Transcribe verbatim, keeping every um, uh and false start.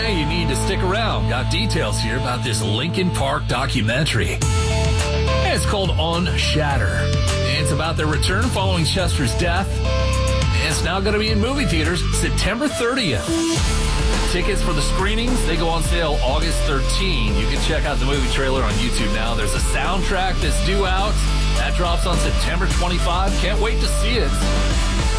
Hey, you need to stick around. Got details here about this Linkin Park documentary. It's called On Shatter. It's about their return following Chester's death. It's now going to be in movie theaters September thirtieth. Tickets for the screenings, they go on sale August thirteenth. You can check out the movie trailer on YouTube now. There's a soundtrack that's due out. That drops on September twenty-fifth. Can't wait to see it.